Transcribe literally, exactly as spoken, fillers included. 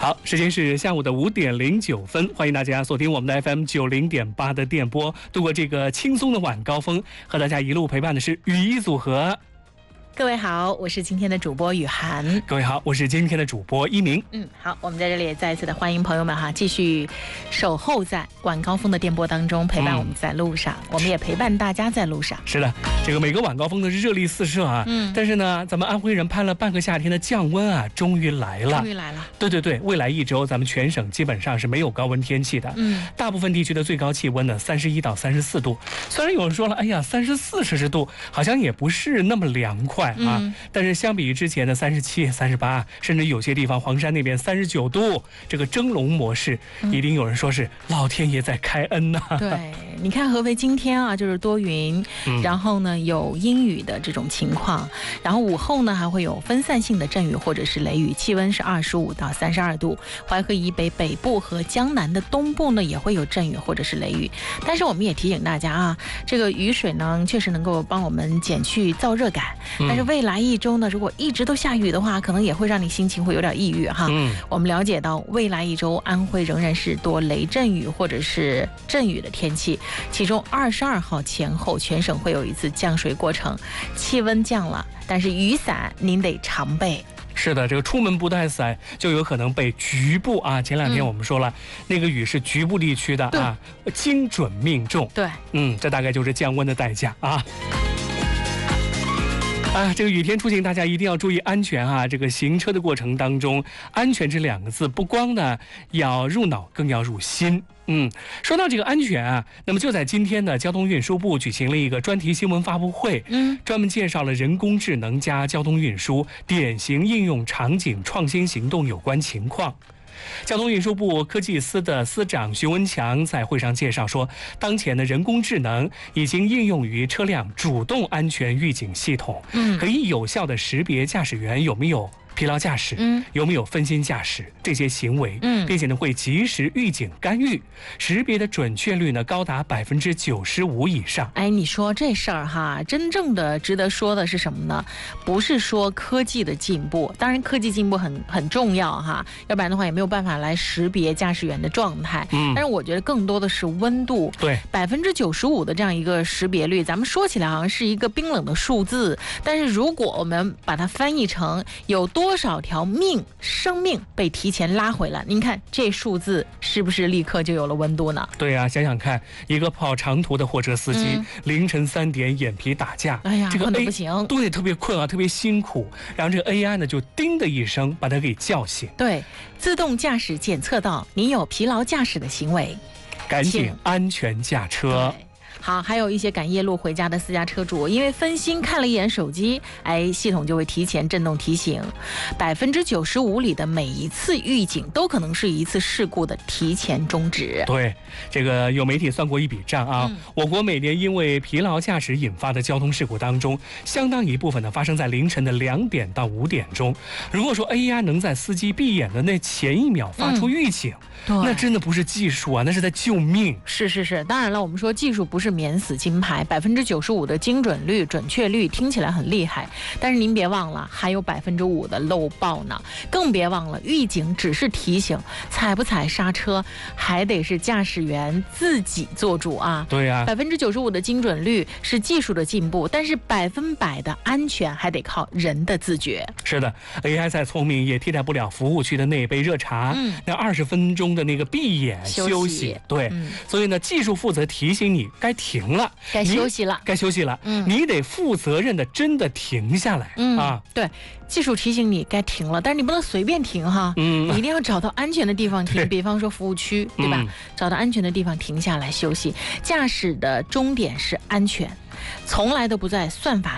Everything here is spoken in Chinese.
好，时间是下午的五点零九分，欢迎大家锁听我们的 F M 九零点八的电波，度过这个轻松的晚高峰，和大家一路陪伴的是雨衣组合。 各位好，我是今天的主播雨涵。 各位好，我是今天的主播一鸣。 嗯，好，我们在这里也再一次的欢迎朋友们哈，继续守候在晚高峰的电波当中，陪伴我们在路上，嗯、我们也陪伴大家在路上。 是的，这个每个晚高峰的热力四射啊，嗯，但是呢，咱们安徽人盼了半个夏天的降温啊，终于来了， 终于来了。对对对，未来一周咱们全省基本上是没有高温天气的，嗯，大部分地区的最高气温呢三十一到三十四度。虽然有人说了，哎呀，三十四摄氏度好像也不是那么凉快啊。嗯，但是相比于之前的三十七、三十八，甚至有些地方黄山那边三十九度，这个蒸笼模式，一定有人说是老天爷在开恩呐、啊。 对，你看合肥今天啊，就是多云，嗯、然后呢有阴雨的这种情况，然后午后呢还会有分散性的阵雨或者是雷雨，气温是二十五到三十二度。淮河以北北部和江南的东部呢也会有阵雨或者是雷雨，但是我们也提醒大家啊，这个雨水呢确实能够帮我们减去燥热感，嗯、但是未来来一周呢，如果一直都下雨的话，可能也会让你心情会有点抑郁哈。嗯，我们了解到未来一周安徽仍然是多雷阵雨或者是阵雨的天气，其中二十二号前后全省会有一次降水过程，气温降了，但是雨伞您得常备。 是的，这个出门不带伞就有可能被局部啊，前两天我们说了，嗯、那个雨是局部地区的啊，精准命中。 对， 嗯，这大概就是降温的代价啊。啊，这个雨天出行，大家一定要注意安全啊！这个行车的过程当中，安全这两个字不光呢要入脑，更要入心。嗯，说到这个安全啊，那么就在今天呢，交通运输部举行了一个专题新闻发布会，嗯，专门介绍了人工智能加交通运输典型应用场景创新行动有关情况。交通运输部科技司的司长徐文强在会上介绍说，当前的人工智能已经应用于车辆主动安全预警系统，嗯，可以有效地识别驾驶员有没有疲劳驾驶，嗯，有没有分心驾驶这些行为，嗯，并且呢会及时预警干预，识别的准确率呢高达百分之九十五以上。 哎，你说这事儿哈，真正的值得说的是什么呢？不是说科技的进步，当然科技进步很很重要哈，要不然的话也没有办法来识别驾驶员的状态。嗯，但是我觉得更多的是温度， 对， 百分之九十五的这样一个识别率，咱们说起来好像是一个冰冷的数字，但是如果我们把它翻译成有多。多少条命生命被提前拉回来？您看这数字是不是立刻就有了温度呢？ 对啊，想想看，一个跑长途的货车司机，嗯、凌晨三点眼皮打架， 哎呀， 这个 A, 困得不行， 对，特别困啊，特别辛苦。然后这个 A I 呢，就叮的一声把他给叫醒。 对，自动驾驶检测到你有疲劳驾驶的行为， 赶紧安全驾车。 好，还有一些赶夜路回家的私家车主，因为分心看了一眼手机，哎，系统就会提前震动提醒。百分之九十五里的每一次预警都可能是一次事故的提前终止。 对，这个有媒体算过一笔账啊，嗯、我国每年因为疲劳驾驶引发的交通事故当中，相当一部分呢发生在凌晨的两点到五点钟。如果说 A I 能在司机闭眼的那前一秒发出预警，嗯、那真的不是技术啊，那是在救命。 是是是，当然了，我们说技术不是免死金牌，百分之九十五的精准率、准确率听起来很厉害，但是您别忘了，还有百分之五的漏报呢。更别忘了，预警只是提醒，踩不踩刹车还得是驾驶员自己做主啊。 对啊， 百分之九十五的精准率是技术的进步，但是百分百的安全还得靠人的自觉。 是的 ，A I 再聪明也替代不了服务区的那杯热茶，嗯、那二十分钟的那个闭眼休息。 休息对，嗯、所以呢，技术负责提醒你该停了， 该休息了， 该休息了。嗯，你得负责任的真的停下来。嗯啊， 对，技术提醒你该停了，但是你不能随便停哈。嗯，你一定要找到安全的地方停，比方说服务区，对吧？嗯、找到安全的地方停下来休息。驾驶的终点是安全，从来都不在算法